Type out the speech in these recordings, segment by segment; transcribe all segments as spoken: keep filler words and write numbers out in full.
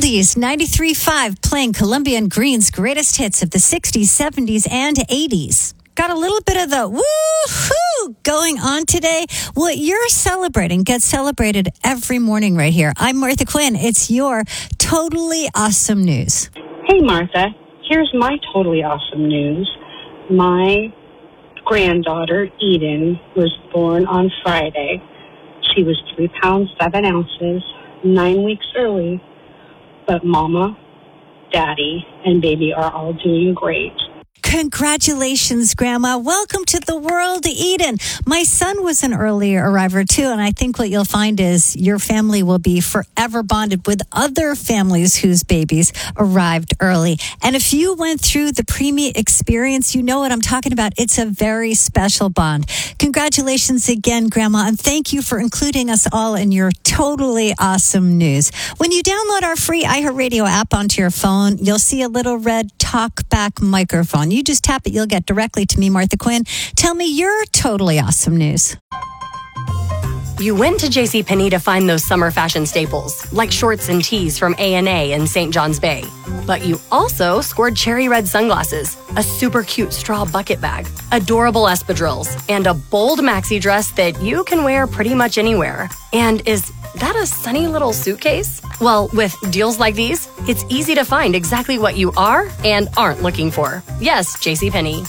Oldies ninety-three point five, playing Columbia and Green's greatest hits of the sixties, seventies, and eighties. Got a little bit of the woo-hoo going on today. What you're celebrating gets celebrated every morning right here. I'm Martha Quinn. It's your totally awesome news. Hey, Martha. Here's my totally awesome news. My granddaughter, Eden, was born on Friday. She was three pounds, seven ounces, nine weeks early. But Mama, Daddy, and baby are all doing great. Congratulations, Grandma. Welcome to the world, Eden. My son was an early arriver, too, and I think what you'll find is your family will be forever bonded with other families whose babies arrived early. And if you went through the preemie experience, you know what I'm talking about. It's a very special bond. Congratulations again, Grandma, and thank you for including us all in your totally awesome news. When you download our free iHeartRadio app onto your phone, you'll see a little red talkback microphone. You just tap it, you'll get directly to me, Martha Quinn. Tell me your totally awesome news. You went to JCPenney to find those summer fashion staples, like shorts and tees from A and A in Saint John's Bay. But you also scored cherry red sunglasses, a super cute straw bucket bag, adorable espadrilles, and a bold maxi dress that you can wear pretty much anywhere. And is that a sunny little suitcase? Well, with deals like these, it's easy to find exactly what you are and aren't looking for. Yes, JCPenney.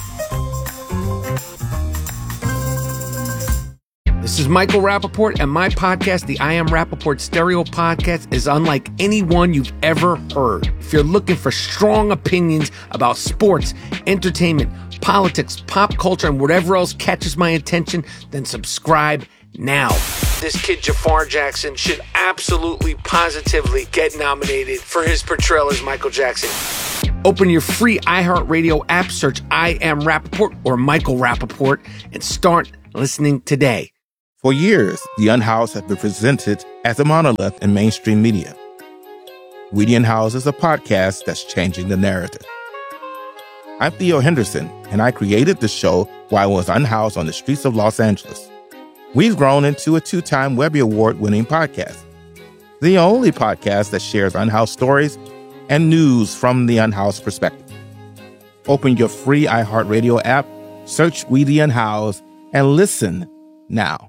This is Michael Rappaport, and my podcast, the I Am Rappaport Stereo Podcast, is unlike anyone you've ever heard. If you're looking for strong opinions about sports, entertainment, politics, pop culture, and whatever else catches my attention, then subscribe now. This kid, Jafar Jackson, should absolutely, positively get nominated for his portrayal as Michael Jackson. Open your free iHeartRadio app, search I Am Rappaport or Michael Rappaport, and start listening today. For years, The Unhoused has been presented as a monolith in mainstream media. We The Unhoused is a podcast that's changing the narrative. I'm Theo Henderson, and I created the show while I was unhoused on the streets of Los Angeles. We've grown into a two-time Webby Award-winning podcast, the only podcast that shares unhoused stories and news from the unhoused perspective. Open your free iHeartRadio app, search We The Unhoused, and listen now.